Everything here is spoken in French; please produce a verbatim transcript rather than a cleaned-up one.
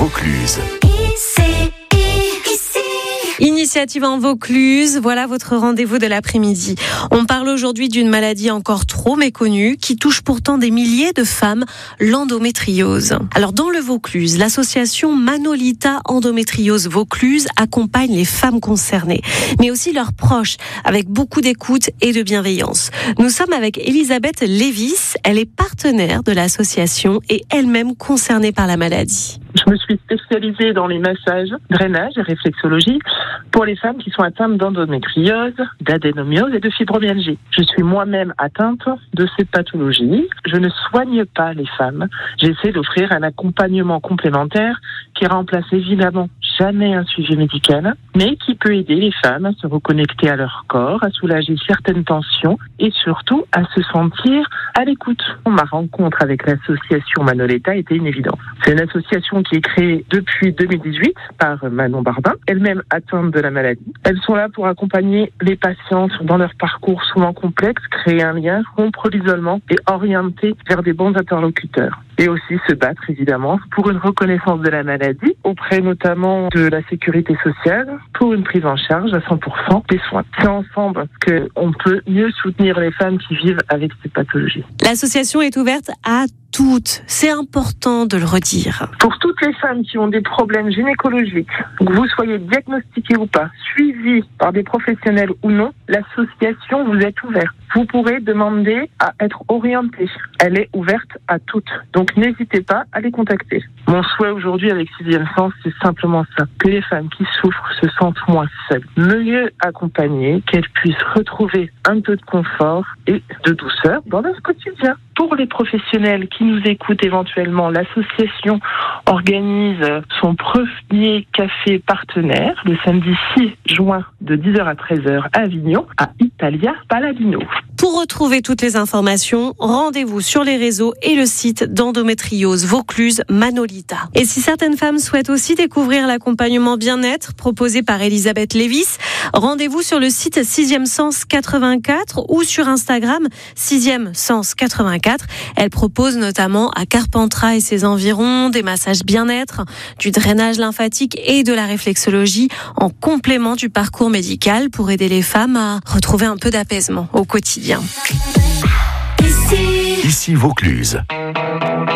Vaucluse. Initiative en Vaucluse, voilà votre rendez-vous de l'après-midi. On parle aujourd'hui d'une maladie encore trop méconnue qui touche pourtant des milliers de femmes, l'endométriose. Alors dans le Vaucluse, l'association Manolita Endométriose Vaucluse accompagne les femmes concernées, mais aussi leurs proches, avec beaucoup d'écoute et de bienveillance. Nous sommes avec Elisabeth Lévis, elle est partenaire de l'association et elle-même concernée par la maladie. Je me suis spécialisée dans les massages, drainage et réflexologie pour les femmes qui sont atteintes d'endométriose, d'adénomiose et de fibromyalgie. Je suis moi-même atteinte de ces pathologies. Je ne soigne pas les femmes. J'essaie d'offrir un accompagnement complémentaire qui remplace évidemment jamais un suivi médical, mais qui peut aider les femmes à se reconnecter à leur corps, à soulager certaines tensions et surtout à se sentir à l'écoute. Ma rencontre avec l'association Manolita était une évidence. C'est une association qui est créée depuis deux mille dix-huit par Manon Barbin, elle-même atteinte de la maladie. Elles sont là pour accompagner les patientes dans leur parcours souvent complexe, créer un lien, rompre l'isolement et orienter vers des bons interlocuteurs. Et aussi se battre évidemment pour une reconnaissance de la maladie auprès notamment de la sécurité sociale pour une prise en charge à cent pour cent des soins. C'est ensemble qu'on peut mieux soutenir les femmes qui vivent avec ces pathologies. L'association est ouverte à toutes, c'est important de le redire. Pour toutes les femmes qui ont des problèmes gynécologiques, que vous soyez diagnostiquées ou pas, suivies par des professionnels ou non, l'association vous est ouverte. Vous pourrez demander à être orientée. Elle est ouverte à toutes. Donc n'hésitez pas à les contacter. Mon souhait aujourd'hui avec Sixième Sens, c'est simplement ça. Que les femmes qui souffrent se sentent moins seules, mieux accompagnées, qu'elles puissent retrouver un peu de confort et de douceur dans leur quotidien. Pour les professionnels qui nous écoutent éventuellement, l'association organise son premier café partenaire le samedi six juin de dix heures à treize heures à Avignon, à Italia Paladino. Pour retrouver toutes les informations, rendez-vous sur les réseaux et le site d'endométriose Vaucluse Manolita. Et si certaines femmes souhaitent aussi découvrir l'accompagnement bien-être proposé par Elisabeth Lévis, rendez-vous sur le site Sixième Sens quatre-vingt-quatre ou sur Instagram Sixième Sens quatre-vingt-quatre. Elle propose notamment à Carpentras et ses environs des massages bien-être, du drainage lymphatique et de la réflexologie en complément du parcours médical pour aider les femmes à retrouver un peu d'apaisement au quotidien. Ici Vaucluse.